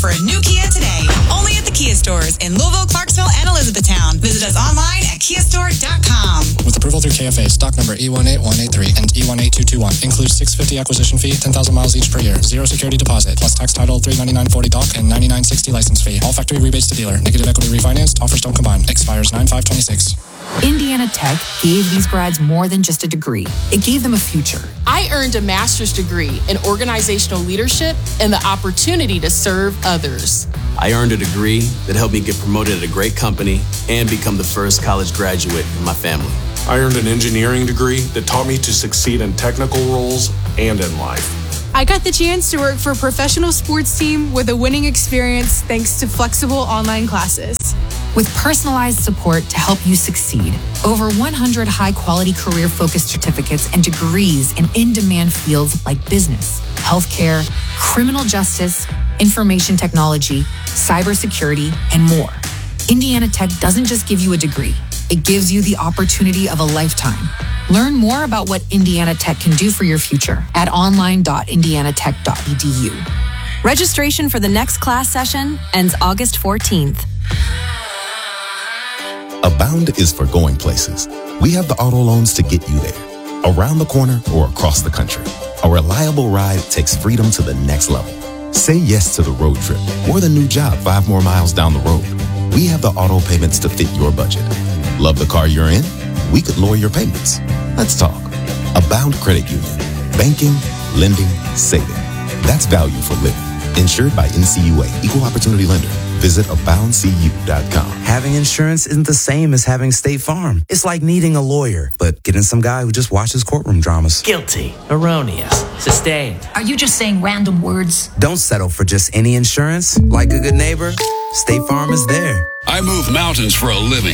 for a new Kia today. Only at the Kia stores in Louisville, Clarksville, and Elizabethtown. Visit us online at kiastore.com. With approval through KFA, stock number E18183 and E18221. Includes $650 acquisition fee, 10,000 miles each per year. Zero security deposit, plus tax title $399.40 doc and $99.60 license fee. All factory rebates to dealer. Negative equity refinanced. Offers don't combine. Expires 9/5/26. Indiana Tech gave these grads more than just a degree. It gave them a future. I earned a master's degree in organizational leadership and the opportunity to serve others. I earned a degree that helped me get promoted at a great company and become the first college graduate in my family. I earned an engineering degree that taught me to succeed in technical roles and in life. I got the chance to work for a professional sports team with a winning experience thanks to flexible online classes. With personalized support to help you succeed. Over 100 high-quality career-focused certificates and degrees in in-demand fields like business, healthcare, criminal justice, information technology, cybersecurity, and more. Indiana Tech doesn't just give you a degree. It gives you the opportunity of a lifetime. Learn more about what Indiana Tech can do for your future at online.indianatech.edu. Registration for the next class session ends August 14th. Abound is for going places. We have the auto loans to get you there, around the corner or across the country. A reliable ride takes freedom to the next level. Say yes to the road trip or the new job 5 more miles down the road. We have the auto payments to fit your budget. Love the car you're in? We could lower your payments. Let's talk. Abound Credit Union. Banking, lending, saving. That's value for living. Insured by NCUA, Equal Opportunity Lender. Visit aboundcu.com. Having insurance isn't the same as having State Farm. It's like needing a lawyer, but getting some guy who just watches courtroom dramas. Guilty, erroneous, sustained. Are you just saying random words? Don't settle for just any insurance. Like a good neighbor, State Farm is there. I move mountains for a living.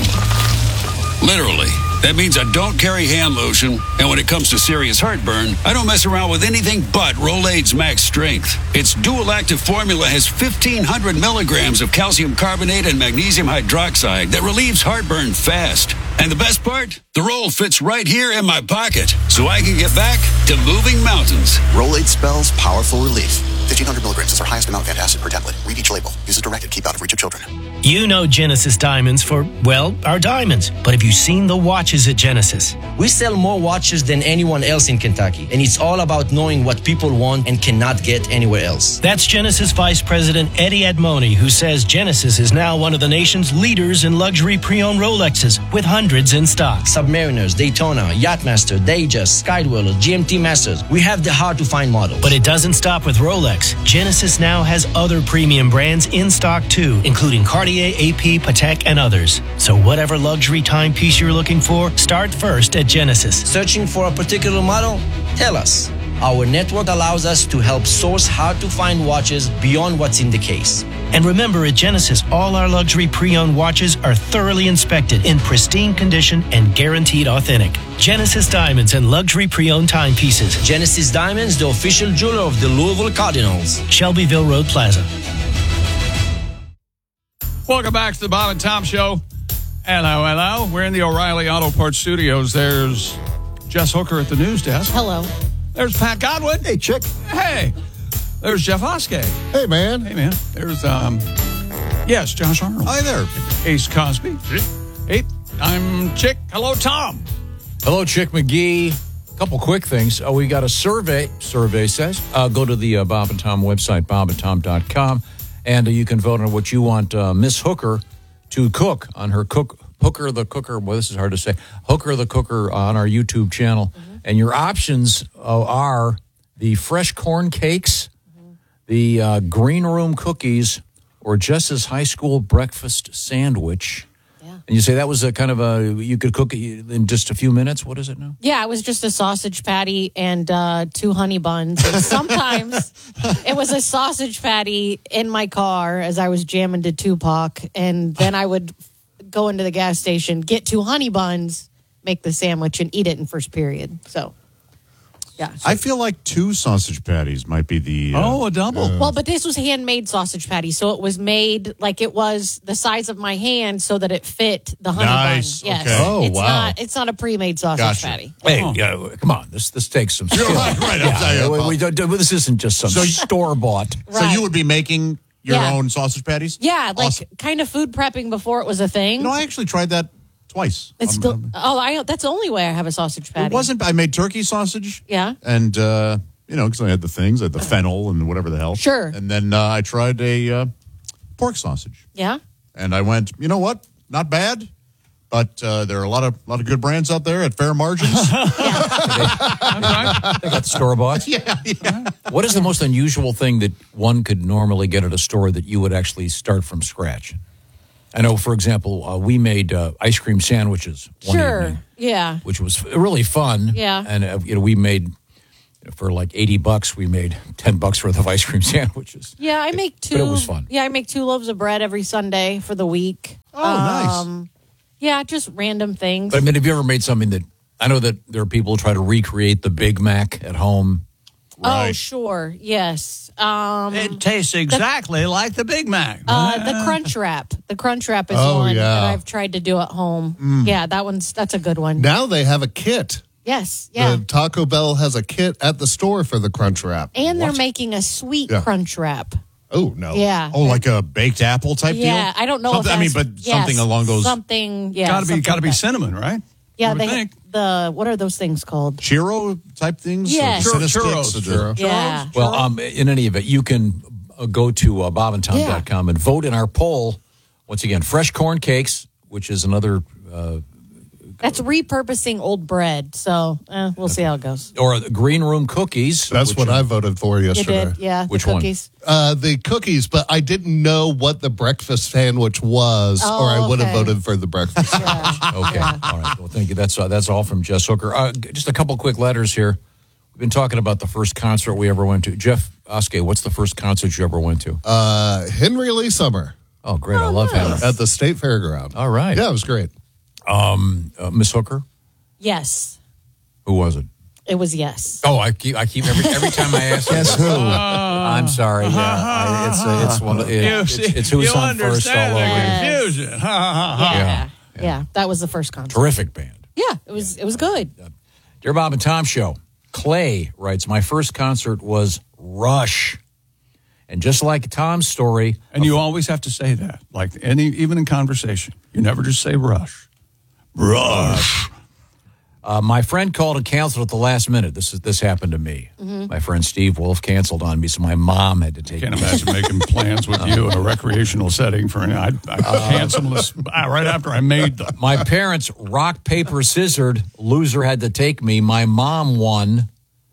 Literally. That means I don't carry hand lotion, and when it comes to serious heartburn, I don't mess around with anything but Rolaids Max Strength. Its dual-active formula has 1,500 milligrams of calcium carbonate and magnesium hydroxide that relieves heartburn fast. And the best part? The roll fits right here in my pocket, so I can get back to moving mountains. Rolaids spells powerful relief. 1,500 milligrams is our highest amount of antacid per tablet. Read each label. Use as directed. Keep out of reach of children. You know Genesis Diamonds for, well, our diamonds. But have you seen the watches at Genesis? We sell more watches than anyone else in Kentucky, and it's all about knowing what people want and cannot get anywhere else. That's Genesis Vice President Eddie Admoni, who says Genesis is now one of the nation's leaders in luxury pre-owned Rolexes, with hundreds in stock. Submariners, Daytona, Yachtmaster, Datejust, Skydweller, GMT Masters. We have the hard-to-find models. But it doesn't stop with Rolex. Genesis now has other premium brands in stock too, including Cartier, AP, Patek, and others. So whatever luxury timepiece you're looking for, start first at Genesis. Searching for a particular model? Tell us. Our network allows us to help source hard-to-find watches beyond what's in the case. And remember, at Genesis, all our luxury pre-owned watches are thoroughly inspected in pristine condition and guaranteed authentic. Genesis Diamonds and luxury pre-owned timepieces. Genesis Diamonds, the official jeweler of the Louisville Cardinals. Shelbyville Road Plaza. Welcome back to the Bob and Tom Show. Hello, hello. We're in the O'Reilly Auto Parts Studios. There's Jess Hooker at the news desk. Hello. There's Pat Godwin. Hey, chick. Hey. There's Jeff Oskay. Hey, man. Hey, man. There's, yes, Josh Arnold. Hi there. Ace Cosby. Hey, I'm Chick. Hello, Tom. Hello, Chick McGee. A couple quick things. We got a survey. Survey says, go to the Bob and Tom website, bobandtom.com, and you can vote on what you want Miss Hooker to cook on her Hooker the Cooker. Well, this is hard to say. Hooker the Cooker on our YouTube channel. Mm-hmm. And your options are the fresh corn cakes, the green room cookies, or Jess's high school breakfast sandwich. Yeah. And you say that was a kind of you could cook it in just a few minutes. What is it now? Yeah, it was just a sausage patty and 2 honey buns. And sometimes it was a sausage patty in my car as I was jamming to Tupac. And then I would go into the gas station, get 2 honey buns, make the sandwich, and eat it in first period. So, yeah. I feel like 2 sausage patties might be the... a double. Well, but this was handmade sausage patty, so it was made like it was the size of my hand so that it fit the honey bun. Yes. Okay. Oh, wow. It's not a pre-made sausage patty. Hey, come on. This takes some skill. Right. This isn't just some store-bought. So you would be making Your Yeah. own sausage patties? Yeah, like Awesome. kind of food prepping before it was a thing. I actually tried that twice. It's still. That's the only way I have a sausage patty. It wasn't. I made turkey sausage. Yeah. And, because I had the things, I had the fennel and whatever the hell. Sure. And then I tried a pork sausage. Yeah. And I went, you know what? Not bad. But there are a lot of good brands out there at fair margins. They got the store-bought. Yeah. What is the most unusual thing that one could normally get at a store that you would actually start from scratch? I know, for example, we made ice cream sandwiches one evening, Yeah. which was really fun. Yeah. And we made, for like $80, we made $10 worth of ice cream sandwiches. Yeah, I make two. But it was fun. Yeah, I make 2 loaves of bread every Sunday for the week. Oh, nice. Yeah, just random things. But I mean, have you ever made something that, I know that there are people who try to recreate the Big Mac at home. Oh, sure. Yes. It tastes exactly like the Big Mac. The Crunch Wrap. The Crunch Wrap is one that I've tried to do at home. Yeah, that's a good one. Now they have a kit. Yes. Yeah. The Taco Bell has a kit at the store for the Crunch Wrap. And they're making a sweet Crunch Wrap. Oh, no. Yeah. Oh, like a baked apple type deal? Yeah, I don't know if something, that's... something along those... Something, yeah. Got to be like cinnamon, right? Yeah, what are those things called? Churro type things? Yes. Churros. Yeah. Well, in any event, you can go to bobandtom.com and vote in our poll. Once again, fresh corn cakes, which is another... That's repurposing old bread, so we'll see how it goes. Or the green room cookies. That's what I voted for yesterday. You did, yeah. Which the cookies. The cookies, but I didn't know what the breakfast sandwich was, or I would have voted for the breakfast sandwich. Okay. All right. Well, thank you. That's all from Jess Hooker. Just a couple quick letters here. We've been talking about the first concert we ever went to. Jeff Oskey, what's the first concert you ever went to? Henry Lee Summer. Oh, great. I love him. At the State Fairground. All right. Yeah, it was great. Miss Hooker? Yes. Who was it? It was yes. Oh, I keep every time I ask. Guess who? I'm sorry. Yeah, it's one. It's who's on first all over. Confusion. Yeah. That was the first concert. Terrific band. Yeah, it was good. Dear Bob and Tom Show, Clay writes, my first concert was Rush. And just like Tom's story. And you always have to say that, like even in conversation. You never just say Rush. Rush. My friend called and canceled at the last minute. This happened to me. Mm-hmm. My friend Steve Wolf canceled on me, so my mom had to take me. Can't imagine making plans with you in a recreational setting for I canceled this right after I made them. My parents rock, paper, scissored. Loser had to take me. My mom won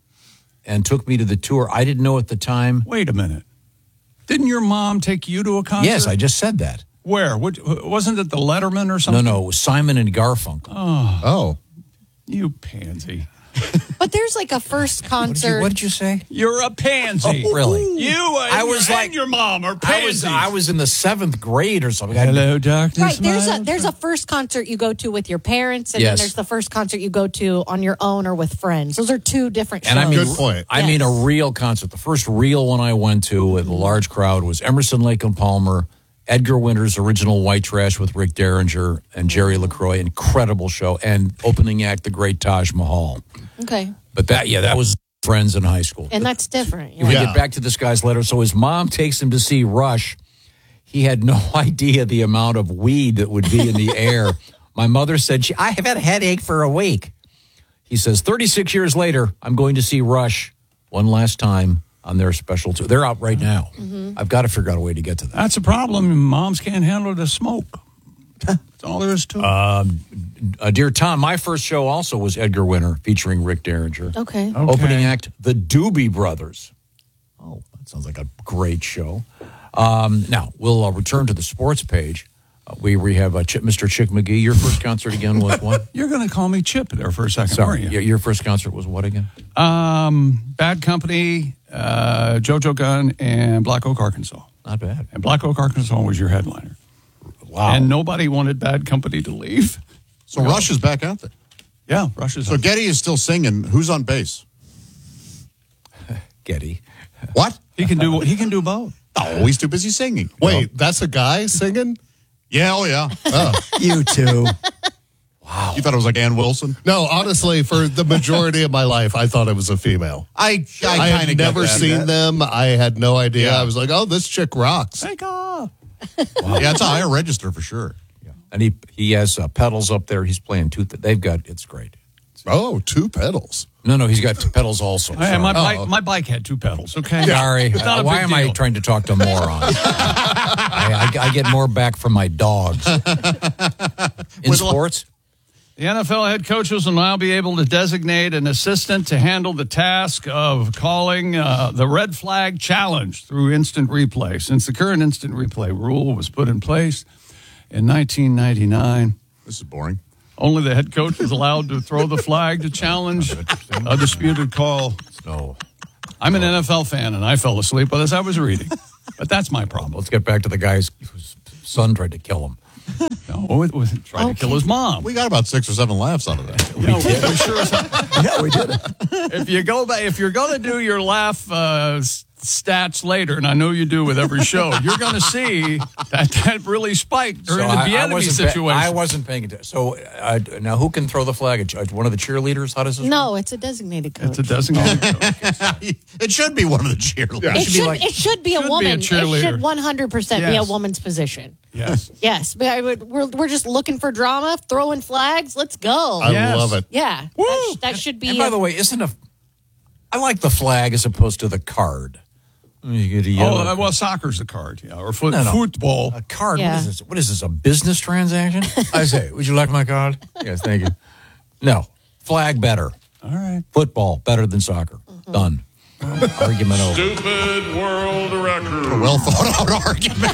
and took me to the tour. I didn't know at the time. Wait a minute. Didn't your mom take you to a concert? Yes, I just said that. Where? Wasn't it the Letterman or something? No, it was Simon and Garfunkel. Oh. You pansy. But there's like a first concert. What did you say? You're a pansy. Oh, really? You and your mom are pansies. I was in the 7th grade or something. Hello, darkness. Right, there's a first concert you go to with your parents, and then there's the first concert you go to on your own or with friends. Those are two different shows. And I mean, good point. I mean a real concert. The first real one I went to with a large crowd was Emerson, Lake and Palmer, Edgar Winter's original White Trash with Rick Derringer and Jerry LaCroix. Incredible show. And opening act, the great Taj Mahal. Okay. But that was friends in high school. And that's different. We get back to this guy's letter. So his mom takes him to see Rush. He had no idea the amount of weed that would be in the air. My mother said, I have had a headache for a week. He says, 36 years later, I'm going to see Rush one last time on their special tour. They're out right now. Mm-hmm. I've got to figure out a way to get to that. That's a problem. Moms can't handle the smoke. That's all there is to it. Dear Tom, my first show also was Edgar Winter featuring Rick Derringer. Okay. Opening act, the Doobie Brothers. Oh, that sounds like a great show. Now, we'll return to the sports page. We have Mr. Chick McGee. Your first concert again was what? You're going to call me Chip there for a second, Sorry, aren't you? Your first concert was what again? Bad Company, JoJo Gunn, and Black Oak, Arkansas. Not bad. And Black Oak, Arkansas was your headliner. Wow. And nobody wanted Bad Company to leave. So Rush is back out there. Yeah, Rush is. So Getty is still singing. Who's on bass? Getty. What? He can do both. Oh, he's too busy singing. Wait, that's a guy singing? Yeah, oh yeah. Oh. You too. Wow. You thought it was like Ann Wilson? No, honestly, for the majority of my life, I thought it was a female. I had never seen them. I had no idea. Yeah. I was like, oh, this chick rocks. Take off. Wow. Yeah, it's a higher register for sure. Yeah. And he has pedals up there. He's playing it's great. Oh, 2 pedals. No, he's got 2 pedals also. Hey, my bike had 2 pedals, okay? Sorry. It's not a Why big am I deal. trying to talk to morons? I get more back from my dogs. In sports? The NFL head coaches will now be able to designate an assistant to handle the task of calling the red flag challenge through instant replay. Since the current instant replay rule was put in place in 1999. This is boring. Only the head coach is allowed to throw the flag to challenge a disputed call. No. I'm an NFL fan, and I fell asleep as I was reading. But that's my problem. Let's get back to the guy whose son tried to kill him. No, it was trying to kill his mom. We got about 6 or 7 laughs out of that. We did. We sure Yeah, we did. If you go back, if you're going to do your laugh stats later, and I know you do with every show, you're going to see that really spiked during the Bieniemy situation. I wasn't paying attention. So now, who can throw the flag? One of the cheerleaders? How does this? No, it's a designated coach. It's a designated coach. It should be one of the cheerleaders. It should be a woman. It should cheerleader. 100% be a woman's position. Yes. Yes. We're just looking for drama, throwing flags. Let's go. I love it. Yeah. That should be. And by the way, I like the flag as opposed to the card. You get a yellow well, soccer's the card, or football. A card. Yeah. What is this? What is this? A business transaction? I say, would you like my card? Yes, thank you. No, flag better. All right. Football better than soccer. Done. Argument over. Stupid world record. A well thought out argument.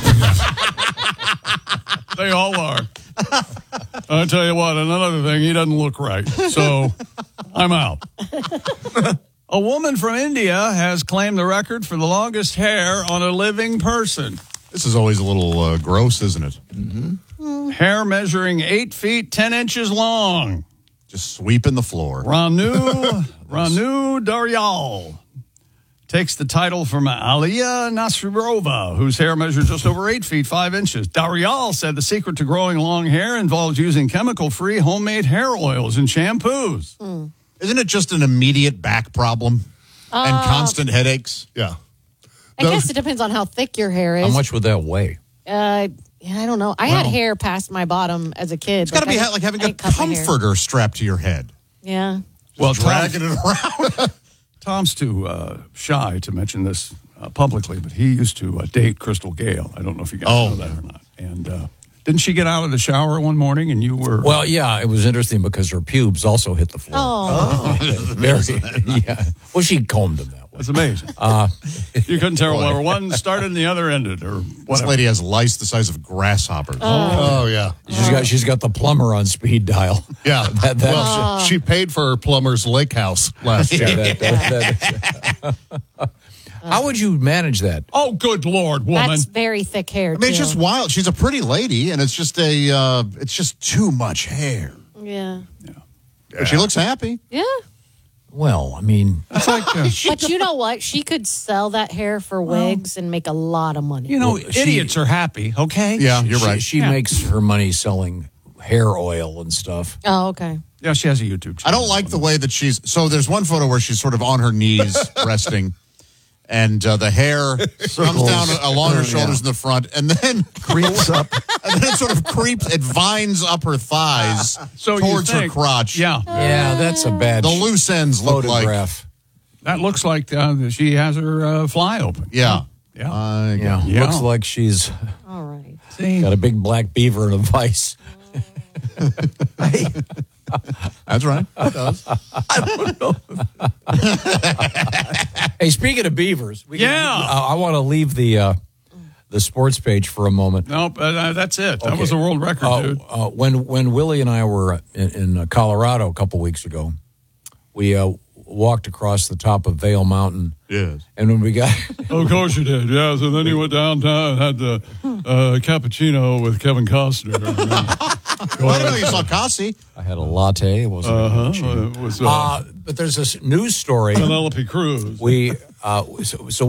They all are. I'll tell you what, another thing, he doesn't look right. So I'm out. A woman from India has claimed the record for the longest hair on a living person. This is always a little gross, isn't it? Mm-hmm. Hair measuring 8 feet, 10 inches long. Just sweeping the floor. Ranu Daryal takes the title from Aliya Nasirova, whose hair measures just over 8 feet, 5 inches. Daryal said the secret to growing long hair involves using chemical-free homemade hair oils and shampoos. Isn't it just an immediate back problem and constant headaches? Yeah. I guess it depends on how thick your hair is. How much would that weigh? I don't know. I had hair past my bottom as a kid. It's got to be like having a comforter strapped to your head. Yeah. Well, dragging it around. Tom's too shy to mention this publicly, but he used to date Crystal Gale. I don't know if you guys know that or not. And didn't she get out of the shower one morning and you were... Well, yeah, it was interesting because her pubes also hit the floor. Yeah. Well, she combed them that way. That's amazing. You couldn't tell where one started and the other ended, or whatever. This lady has lice the size of grasshoppers. Oh yeah. She's got the plumber on speed dial. Yeah. She paid for her plumber's lake house last year. How would you manage that? Oh, good Lord, woman. That's very thick hair, I mean, it's just wild. She's a pretty lady, and it's just too much hair. Yeah. But she looks happy. Yeah. Well, I mean, it's like, but you know what? She could sell that hair for wigs and make a lot of money. You know, idiots are happy, okay? Yeah, you're right. She makes her money selling hair oil and stuff. Oh, okay. Yeah, she has a YouTube channel. I don't like the way that so there's one photo where she's sort of on her knees resting. And the hair comes down along her shoulders in the front, and then creeps up. And then it sort of it vines up her thighs towards her crotch. Yeah. Yeah, that's a bad The loose ends look photograph. That looks like she has her fly open. Yeah. Yeah. Looks like she's all right. Got a big black beaver and a vice. That's right. It does. I don't know. Hey, speaking of beavers, I want to leave the sports page for a moment. Nope, that's it. That was a world record, dude. When Willie and I were in Colorado a couple weeks ago, we walked across the top of Vail Mountain. Yes. And when we got... Of course you did, yes. And then you went downtown and had the cappuccino with Kevin Costner. Well, I don't know you saw Cassie. I had a latte. It wasn't a cappuccino. But there's this news story. Penelope Cruz. So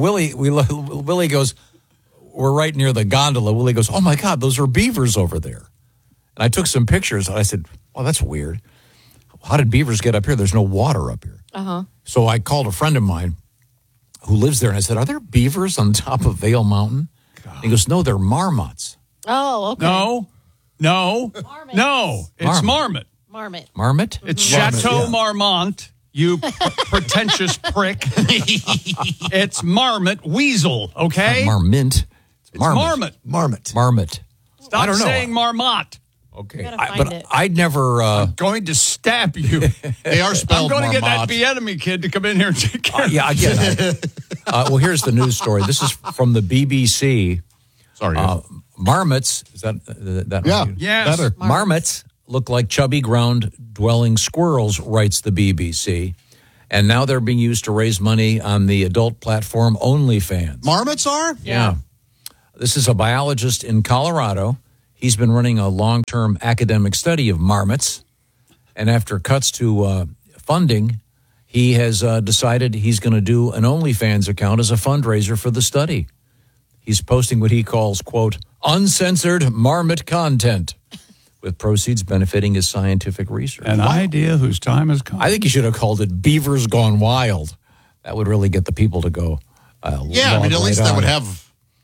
Willie goes, we're right near the gondola. Willie goes, oh my God, those are beavers over there. And I took some pictures. And I said, "Oh, that's weird. How did beavers get up here? There's no water up here." So I called a friend of mine who lives there, and I said, "Are there beavers on top of Vail Mountain?" He goes, "No, they're marmots." Oh, okay. No. It's marmot. Marmot. Marmot? It's Chateau Marmont, you pretentious prick. It's marmot weasel, okay? Marmint. It's marmot. Marmot. Stop I don't know. saying marmot. Okay. I'd never... I'm going to stab you. They are spelled I'm going to get that Marmot. Bienemy kid to come in here and take care of I get that. Well, here's the news story. This is from the BBC. Sorry. Marmots, is that Yeah. Yes. Better. Marmots look like chubby ground-dwelling squirrels, writes the BBC. And now they're being used to raise money on the adult platform OnlyFans. Marmots are? Yeah. This is a biologist in Colorado. He's been running a long-term academic study of marmots. And after cuts to funding, he has decided he's going to do an OnlyFans account as a fundraiser for the study. He's posting what he calls, quote, uncensored marmot content, with proceeds benefiting his scientific research. An idea whose time has come. I think you should have called it Beavers Gone Wild. That would really get the people to go. At least that would have...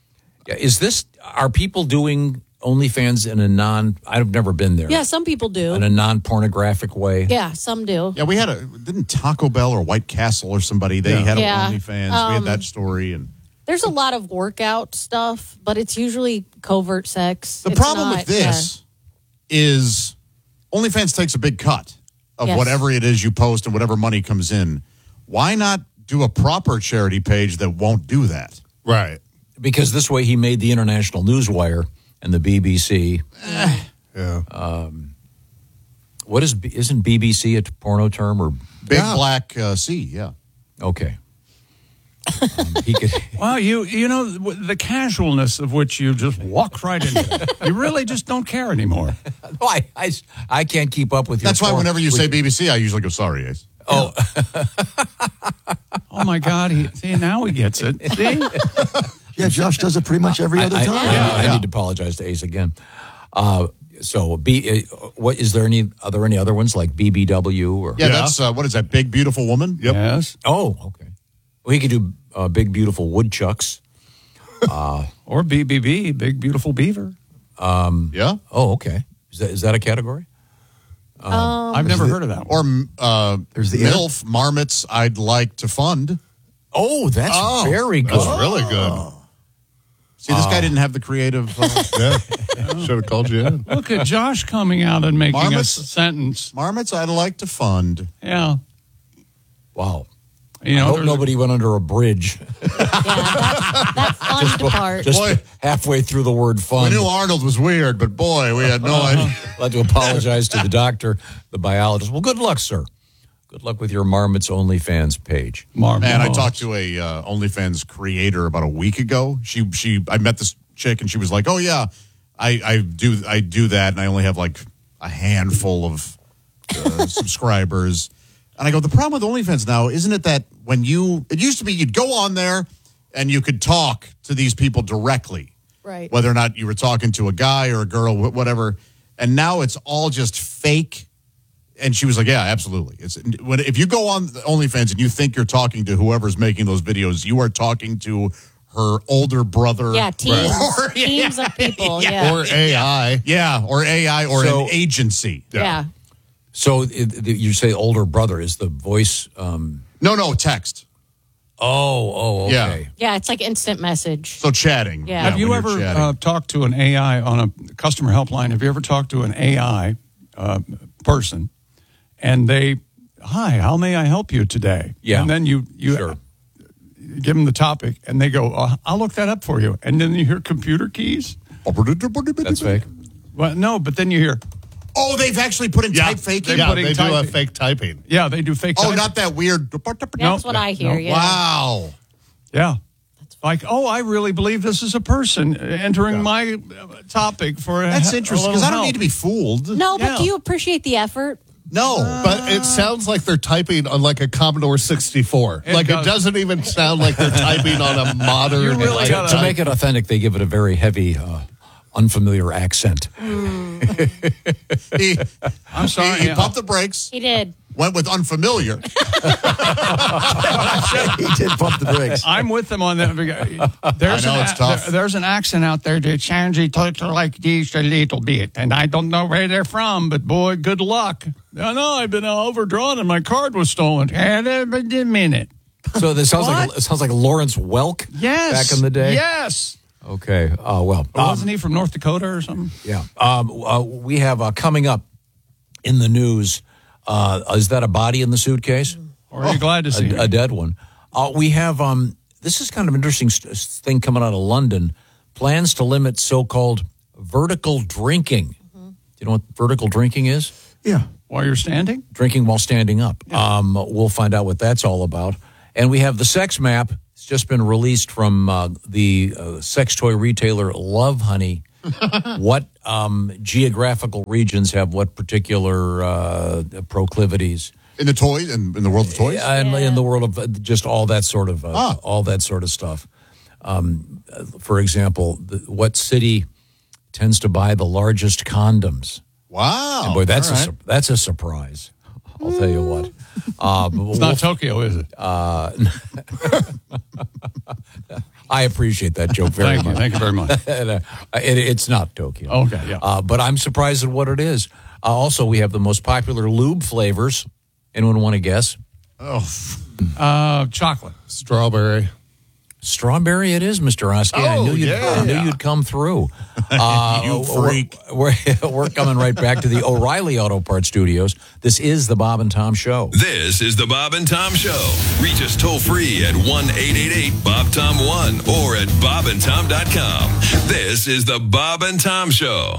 Are people doing OnlyFans in a I've never been there. Yeah, some people do. In a non-pornographic way. Yeah, some do. Yeah, we had didn't Taco Bell or White Castle or somebody, they had Yeah. OnlyFans. We had that story. And There's a lot of workout stuff, but it's usually covert sex. the problem with this is OnlyFans takes a big cut of Yes. whatever it is you post and whatever money comes in. Why not do a proper charity page that won't do that? Right. Because this way he made the International Newswire and the BBC. Yeah. Isn't BBC a porno term or Big Black C, yeah. Okay. He could. Well, you know the casualness of which you just walk right into it. You really just don't care anymore. No, I can't keep up with your. That's why whenever you say BBC, I usually go, sorry, Ace. Oh. Oh my God! Now he gets it. See? Yeah, Josh does it pretty much every other time. I need to apologize to Ace again. What is there any other ones like BBW or? Yeah, that's what is that? Big Beautiful Woman. Yep. Yes. Oh, okay. Well, he could do Big Beautiful Woodchucks, or BBB, Big Beautiful Beaver. Yeah. Oh, okay. Is that a category? I've never heard of that one. Or there's the MILF Marmots I'd like to fund. Oh, that's very good. That's really good. See, this guy didn't have the creative. Should have called you in. Look at Josh coming out and making Marmots? a sentence. Marmots I'd like to fund. Yeah. Wow. You know, I hope nobody went under a bridge. That fun part. Just halfway through the word fun. We knew Arnold was weird, but boy, we had no idea. I'll have to apologize to the doctor, the biologist. Well, good luck, sir. Good luck with your Marmots OnlyFans page. Man, I talked to a OnlyFans creator about a week ago. I met this chick and she was like, "Oh yeah, I do that, and I only have like a handful of subscribers." And I go, the problem with OnlyFans now, isn't it that it used to be you'd go on there and you could talk to these people directly, right? Whether or not you were talking to a guy or a girl, whatever. And now it's all just fake. And she was like, yeah, absolutely. If you go on OnlyFans and you think you're talking to whoever's making those videos, you are talking to her older brother. Yeah, teams of people. Yeah. Or AI. Yeah, or AI or an agency. Yeah. So you say older brother, is the voice? No, text. Oh, okay. Yeah, it's like instant message. So chatting. Yeah. Have you ever talked to an AI on a customer helpline? Have you ever talked to an AI person and hi, how may I help you today? Yeah. And then you sure. give them the topic and they go, I'll look that up for you. And then you hear computer keys. That's fake. Well, no, but then you hear, oh, they've actually put in type faking? They do a fake typing. Yeah, they do fake typing. Oh, not that weird. That's what I hear, yeah. Wow. Yeah. Like, I really believe this is a person entering my topic for That's interesting, because I don't need to be fooled. No, but do you appreciate the effort? No. But it sounds like they're typing on like a Commodore 64. It doesn't even sound like they're typing on a modern... To make it authentic, they give it a very heavy unfamiliar accent. I'm sorry. He pumped the brakes. He did. Went with unfamiliar. He did pump the brakes. I'm with them on that. It's tough. There's an accent out there that sounds like this a little bit, and I don't know where they're from, but boy, good luck. I know I've been overdrawn and my card was stolen. And a minute. So this sounds like Lawrence Welk. Yes. Back in the day. Yes. Okay. Well, wasn't he from North Dakota or something? Yeah. We have coming up in the news. Is that a body in the suitcase? Or are you glad to see a dead one? We have this is kind of an interesting thing coming out of London. Plans to limit so-called vertical drinking. Do you know what vertical drinking is? Yeah. While you're standing? Drinking while standing up. Yeah. We'll find out what that's all about. And we have the sex map. It's just been released from the sex toy retailer Love Honey. What geographical regions have what particular proclivities in the toys and in the world of toys? In the world of just all that sort of stuff. For example, what city tends to buy the largest condoms? Wow! And boy, that's a surprise. I'll tell you what. It's not Tokyo, is it? I appreciate that joke very much. Thank you very much. It's not Tokyo. Okay, yeah. But I'm surprised at what it is. Also, we have the most popular lube flavors. Anyone want to guess? Chocolate. Strawberry. Strawberry it is, Mr. Oski. I knew you'd come through. You freak. We're coming right back to the O'Reilly Auto Parts Studios. This is the Bob and Tom Show. This is the Bob and Tom Show. Reach us toll free at 1-888-BOB-TOM-1 or at bobandtom.com. This is the Bob and Tom Show.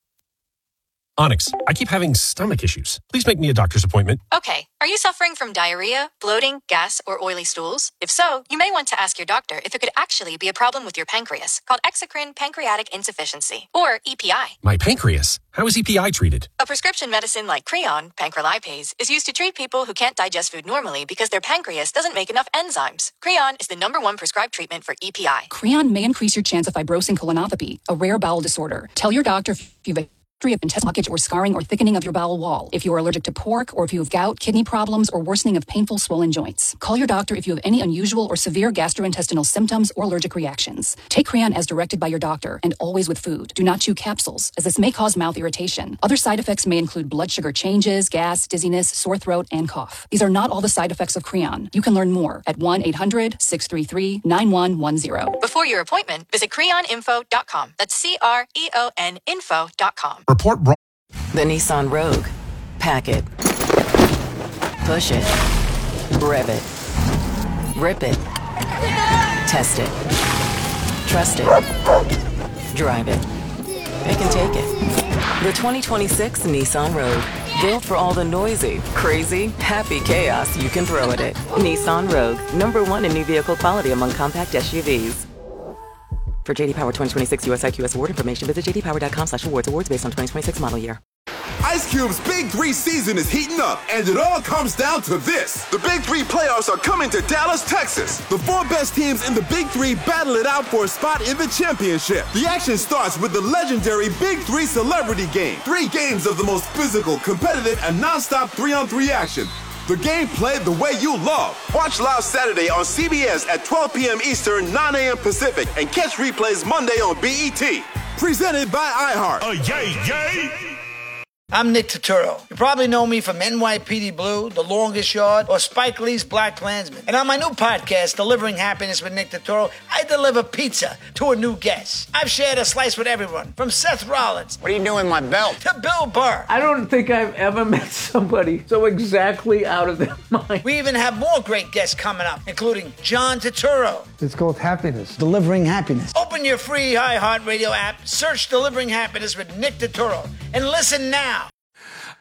Onyx, I keep having stomach issues. Please make me a doctor's appointment. Okay. Are you suffering from diarrhea, bloating, gas, or oily stools? If so, you may want to ask your doctor if it could actually be a problem with your pancreas, called exocrine pancreatic insufficiency, or EPI. My pancreas? How is EPI treated? A prescription medicine like Creon, pancrelipase, is used to treat people who can't digest food normally because their pancreas doesn't make enough enzymes. Creon is the #1 prescribed treatment for EPI. Creon may increase your chance of fibrosing colonopathy, a rare bowel disorder. Tell your doctor if you've history of intestinal blockage or scarring or thickening of your bowel wall, if you are allergic to pork, or if you have gout, kidney problems, or worsening of painful swollen joints. Call your doctor if you have any unusual or severe gastrointestinal symptoms or allergic reactions. Take Creon as directed by your doctor and always with food. Do not chew capsules, as this may cause mouth irritation. Other side effects may include blood sugar changes, gas, dizziness, sore throat, and cough. These are not all the side effects of Creon. You can learn more at 1-800-633-9110. Before your appointment, visit creoninfo.com. That's CREON info.com. Report The Nissan Rogue. Pack it. Push it. Rev it. Rip it. Test it. Trust it. Drive it. It can take it. The 2026 Nissan Rogue. Built for all the noisy, crazy, happy chaos you can throw at it. Nissan Rogue. #1 in new vehicle quality among compact SUVs. For JD Power 2026 US IQS award information, visit jdpower.com/awards. Awards based on 2026 model year. Ice Cube's Big 3 season is heating up, and it all comes down to this. The Big 3 playoffs are coming to Dallas, Texas. The 4 best teams in the Big 3 battle it out for a spot in the championship. The action starts with the legendary Big 3 Celebrity Game. 3 games of the most physical, competitive, and non-stop 3-on-3 action. The game played the way you love. Watch live Saturday on CBS at 12 p.m. Eastern, 9 a.m. Pacific, and catch replays Monday on BET. Presented by iHeart. Yay! I'm Nick Turturro. You probably know me from NYPD Blue, The Longest Yard, or Spike Lee's Black Klansman. And on my new podcast, Delivering Happiness with Nick Turturro, I deliver pizza to a new guest. I've shared a slice with everyone, from Seth Rollins. What are you doing with my belt? To Bill Burr. I don't think I've ever met somebody so exactly out of their mind. We even have more great guests coming up, including John Turturro. It's called Happiness. Delivering Happiness. Open your free iHeartRadio app, search Delivering Happiness with Nick Turturro, and listen now.